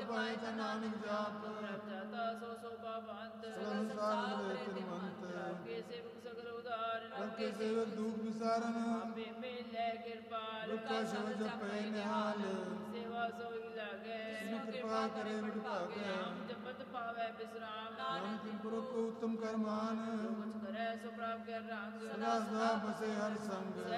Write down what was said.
ਪਾਏ ਤਾਂ ਨਾਨਕ ਜਾਪ। ਪ੍ਰਭ ਜਾਤਾ ਸੋ ਸੋਭਾ ਬੰਤ ਸਗਲ ਸੰਸਾਰ ਮਿਲੇ ਤਿਨਮੰਤ। ਅੱਗੇ ਸੇਵਕ ਸਗਲ ਉਦਾਰਨ ਪ੍ਰਭ ਕੇ ਸੇਵਕ ਦੁਖ ਵਿਸਾਰਨ। ਆਪੇ ਮਿਲੇ ਕਿਰਪਾਲ ਪ੍ਰਭ ਕਾ ਸ਼ਬਦ ਜਪੈ ਨਿਹਾਲ। ਸੇਵਾ ਸੋਈ ਲਾਗੇ ਜਿਸਨੂੰ ਕਿਰਪਾ ਕਰੇ ਵਡ ਭਾਗੈ। ਜਪਤ ਪਾਵੈ ਬਿਸਰਾਮ ਨਾਨਕ ਤਿਨ ਪੁਰਖ ਕੋ ਉਤਮ ਕਰਮਾਨ। ਕੁਛ ਕਰੈ ਸੋ ਪ੍ਰਭ ਕੇ ਰੰਗ ਸਦਾ ਸਦਾ ਬਸੇ ਹਰ ਸੰਗ।